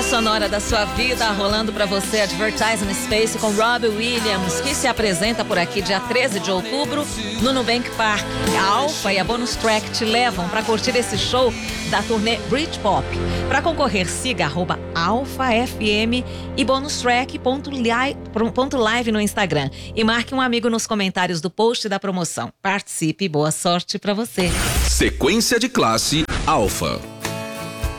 sonora da sua vida, rolando pra você Advertising Space com Robbie Williams, que se apresenta por aqui dia 13 de outubro no Nubank Park. A Alfa e a Bonus Track te levam pra curtir esse show da turnê Britpop. Pra concorrer, siga @AlfaFM e bonustrack.live no Instagram. E marque um amigo nos comentários do post da promoção. Participe e boa sorte pra você. Sequência de classe Alfa.